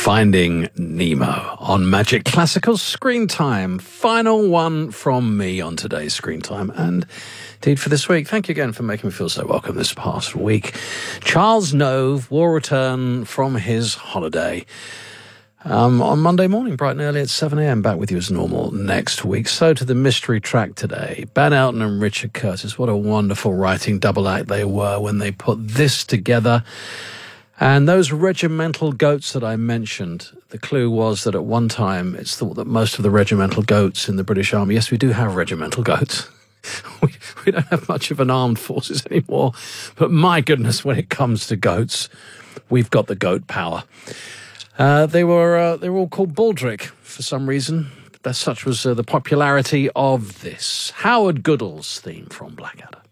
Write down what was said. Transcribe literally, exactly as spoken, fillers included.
Finding Nemo on Magic Classical Screen Time. Final one from me on today's Screen Time, and indeed for this week. Thank you again for making me feel so welcome this past week. Charles Nove will return from his holiday um, on Monday morning, bright and early at seven a.m. Back with you as normal next week. So to the mystery track today. Ben Elton and Richard Curtis. What a wonderful writing double act they were when they put this together. And those regimental goats that I mentioned, the clue was that at one time it's thought that most of the regimental goats in the British Army, yes, we do have regimental goats. we, we don't have much of an armed forces anymore. But my goodness, when it comes to goats, we've got the goat power. Uh, they were uh, they were all called Baldric for some reason. That such was uh, the popularity of this. Howard Goodall's theme from Blackadder.